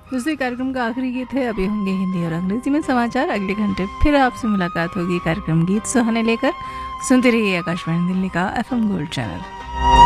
दूसरे कार्यक्रम का आखिरी गीत है। अभी होंगे हिंदी और अंग्रेजी में समाचार। अगले घंटे फिर आपसे मुलाकात होगी कार्यक्रम गीत सुहाने लेकर। सुनते रहिए आकाशवाणी दिल्ली का FM गोल्ड चैनल।